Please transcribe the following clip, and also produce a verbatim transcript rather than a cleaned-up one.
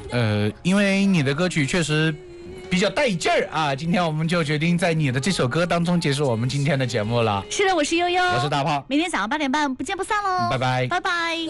呃，因为你的歌曲确实比较带劲儿啊，今天我们就决定在你的这首歌当中结束我们今天的节目了。 是的，我是悠悠， 我是大胖， 明天早上八点半不见不散喽， 拜拜， 拜拜。